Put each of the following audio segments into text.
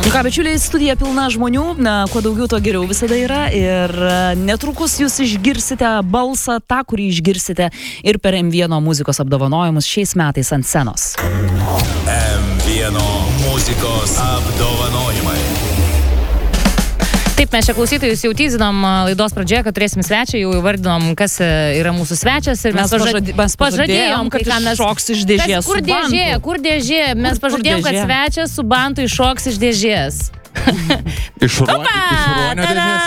Nu ką, bičiuliai, studija pilna žmonių, kuo daugiau, to geriau visada yra ir netrukus jūs išgirsite balsą, tą, kurį išgirsite ir per M1 muzikos apdovanojimus šiais metais ant scenos. M1 muzikos apdovanojimai. Taip, mes čia klausytojus jau tyzinom laidos pradžioje, kad turėsim svečią, jau įvardinom, kas yra mūsų svečias ir mes pažadėjom, kad šoks iš dėžės. Kur dėžė? Mes pažadėjom, kad svečias su bantu iššoks iš dėžės. Iš ruonio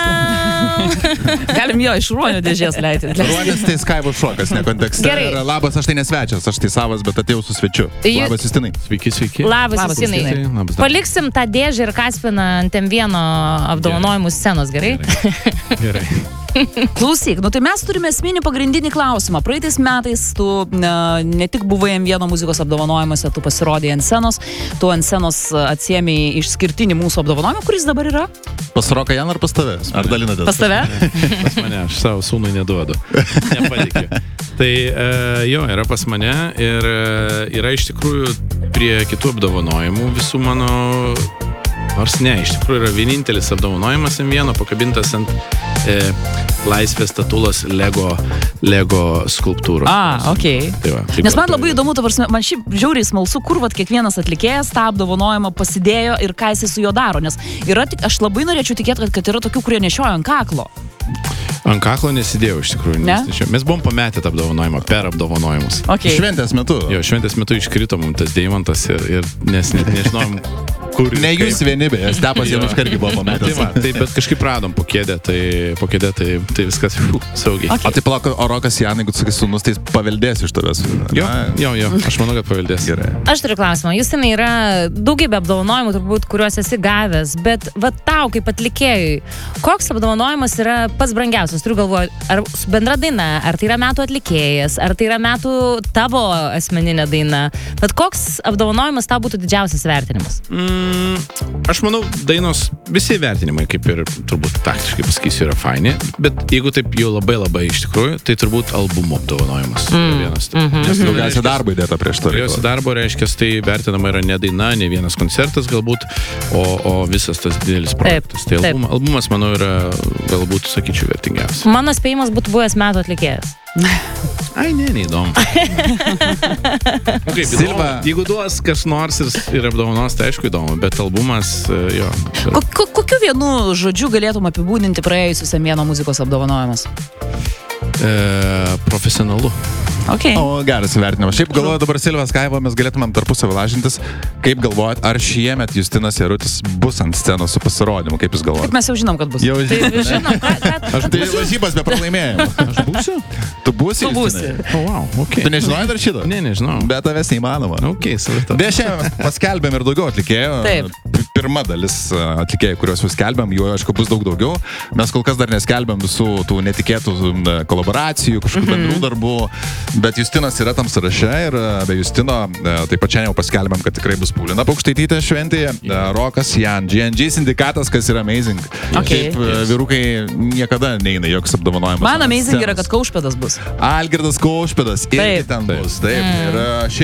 dėžės? Galim jo iš ruonio dėžės leiti. Ruonis tai Skype šokas, ne kontekste. Gerai. Labas, aš tai ne svečias, aš tai savas, bet atėjau su svečiu. Labas, Justinai. Sveiki. Labas, Justinai. Paliksim tą dėžę ir Kaspiną ant M1 apdovanojimų scenos, gerai? Gerai. Klausyk, tai mes turime esminį pagrindinį klausimą. Praeitais metais tu ne tik buvai M1 muzikos apdovanojimuose, tu pasirodėjai ant scenos, tu ant scenos atsiėmei išskirtinį mūsų apdovanojimą, kuris dabar yra? Pas Roką Janą ar pas tave? Ar dalinatės? Pas tave? Pas mane, aš savo sūnui neduodu. Nepatikiu. Tai jo, yra pas mane ir yra iš tikrųjų prie kitų apdovanojimų visų mano... Nors ne, iš tikrųjų yra vienintelis apdovanojimas M1 pakabintas ant laisvės statulos Lego skulptūros. Okei. Tai va, nes man labai įdomu, man šiaip žiauriai smalsu, kur kiekvienas atlikėjas tą apdovanojimą pasidėjo ir ką jis su juo daro. Nes aš labai norėčiau tikėti, kad yra tokių, kurie nešioja ant kaklo. Ant kaklo nesidėjau iš tikrųjų. Mes buvom pametę tą apdovanojimą per apdovanojimus. Okay. Šventės metu. Jo, šventės metu iškrito mums tas deimantas ir nes nežinojom, kur... Ne jūs vieni, bet Stepas jau iškargi buvo pametęs. Tai bet kažkaip radom po kėdę, tai viskas saugiai. Okay. O tai palauk, o Rokas Janai, jeigu tu sakai sūnus, tai paveldės iš tavęs. Jo, aš manau, kad paveldės. Gerai. Aš turiu klausimą. Justinai, yra daugybė apdovanojimų, turbūt, kuriuos esi gavęs, bet tau kaip atlikėjui, koks apdovanojimas yra pats brangiausias? Turiu galvoje, ar bendra daina, ar tai yra metų atlikėjas, ar tai yra metų tavo asmeninė daina, bet koks apdovanojimas tau būtų didžiausias vertinimas? Aš manau, dainos visi vertinimai, kaip ir turbūt taktiškai pasakysiu, yra faini, bet jeigu taip jau labai iš tikrųjų, tai turbūt albumo apdovanojimas yra vienas. Nes daugiausia darbo įdėta prieš to. Daugiausia darbo reiškia, tai vertinama yra ne daina, ne vienas koncertas galbūt, o visas tas didelis projektas. Tai albumas, manau, yra galbūt, sakyčiau, vertingiausias. Mano spėjimas būtų buvęs metų atlikėjas. Ai, neįdomu. Silva, jeigu duos kas nors ir apdovanos, tai aišku įdomu, bet albumas, jo. Kokiu vienu žodžiu galėtum apibūdinti praėjusius M1 muzikos apdovanojimus? Profesionalu. Okay. O geras įvertinimas. Šiaip galvoju, dabar Silva Skaiva mes galėtumėm tarpusavį lažintis. Kaip galvojat, ar šiemet Justinas Jarutis bus ant scenos su pasirodymu? Kaip jūs galvojat? Kaip mes jau žinom, kad bus. Jau žinom. Aš tai varžybas be pralaimėjimo. Aš būsiu? Tu būsi? Tu būsi. Oh, wow, okay. Tu nežinojai dar šito? Ne, nežinau. Bet tavęs neįmanoma. Okay, savita. Beje, šiandien paskelbėm ir daugiau atlikėjų. Taip. Pirma dalis atlikėjų, kuriuos jūs skelbėm, jų aišku bus daug daugiau. Mes kol kas dar neskelbėm visų tų netikėtų kolaboracijų, kažkokių bendrų darbų, bet Justinas yra tam sąraše ir be Justino taip pat šiandien jau paskelbėm, kad tikrai bus Paulina Paukštaitytė šventėje, Rokas Jan, GNG sindikatas, kas yra amazing. Okay. Šiaip vyrukai niekada neina joks apdovanojimas. Man amazing yra, kad Kaušpėdas bus. Algirdas Kaušpėdas irgi ten bus. Taip. Ir